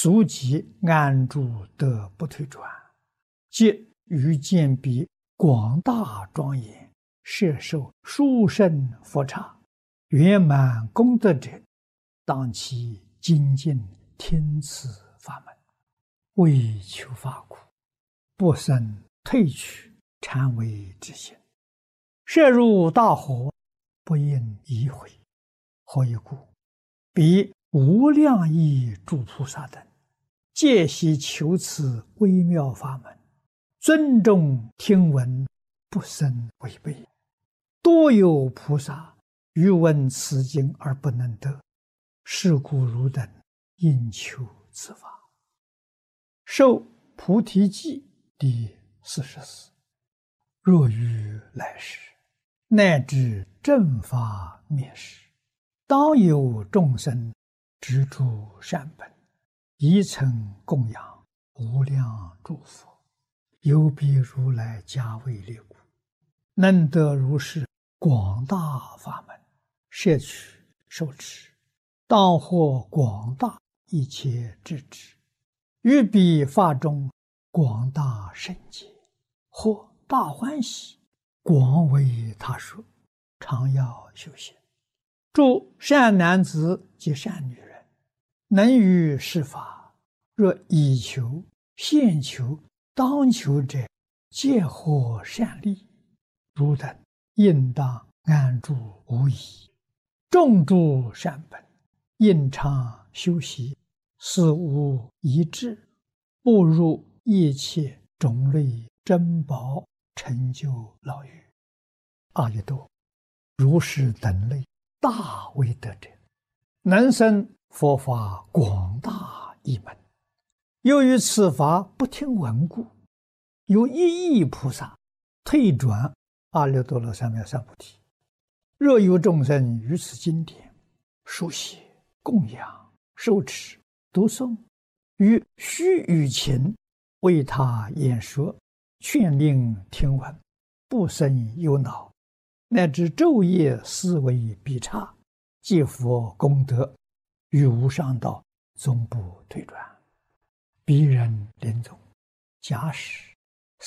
速即安住得不退转，即于见彼广大庄严，摄受殊胜佛刹，圆满功德者，当其精进听此法门，为求法故，不生退去禅为之心。摄入大火，不应移回。何以故？彼无量亿诸菩萨等，皆悉求此微妙法门，尊重听闻，不生违背。多有菩萨欲闻此经而不能得，是故汝等应求此法。受菩提记第44。若于来世，乃至正法灭世，当有众生执诸善本，以诚供养无量诸佛，有彼如来加为列故，能得如是广大法门，摄取受持，当获广大一切智智，于彼法中广大圣解，或大欢喜，广为他说，常要修行。诸善男子及善女人，能于是法，若以求、现求、当求者，皆获善利。汝等应当安住无疑，种诸善本，应常修习，死无遗志，步入一切种类珍宝，成就老狱。阿逸多，如是等类大威德者，能生佛法广大一门。由于此法不听闻故，有一亿菩萨退转阿耨多罗三藐三菩提。若有众生于此经典书写、供养、受持、读诵，于须臾前为他演说，劝令听闻，不生忧恼，乃至昼夜思维必差，皆佛功德，于无上道终不退转。彼人临终，假使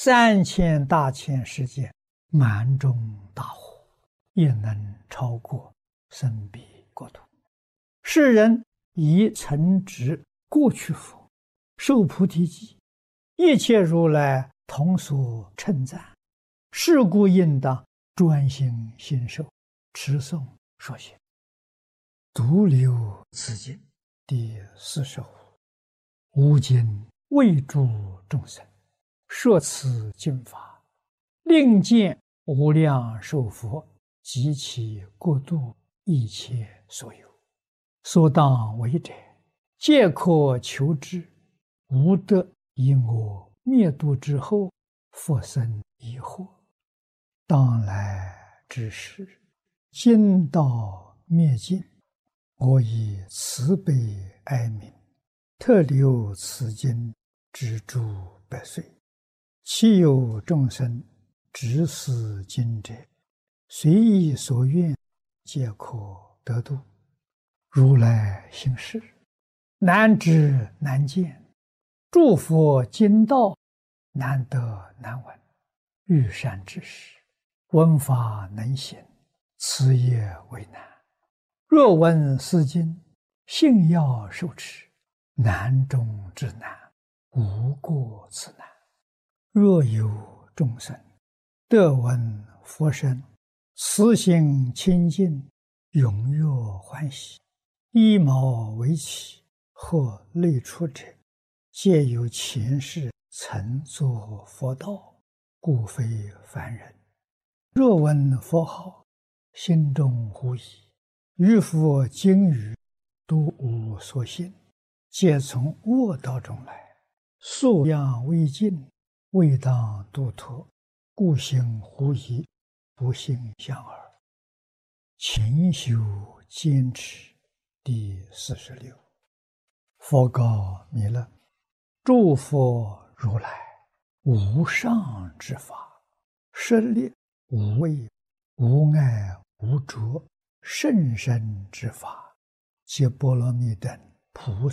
3000大千世界满中大火，也能超过生彼国土。世人以曾执过去佛，受菩提记，一切如来同所称赞，是故应当专心信受，持诵说学。独留此经第45。吾今为诸众生说此经法，令见无量寿佛及其国度一切所有，所当为者，皆可求之，无得因我灭度之后，复生疑惑。当来之时，经道灭尽，我以慈悲哀悯，特留此经之诸百岁。其有众生执此经者，随意所愿，皆可得度。如来行事，难知难见，诸佛经道难得难闻。欲善知识，闻法能行，此也为难。若闻是经，信要受持，难中之难，无过此难。若有众生得闻佛声，慈心清净，踊跃欢喜，依毛为起，或类出者，皆有前世曾作佛道，故非凡人。若闻佛号，心中狐疑，于佛经语都无所信，皆从恶道中来，素养未尽，未当度脱，故行狐疑，不信相耳。勤修坚持第46。佛告弥勒：诸佛如来无上之法，舍利无畏、无碍、无着甚深之法，皆波罗蜜等菩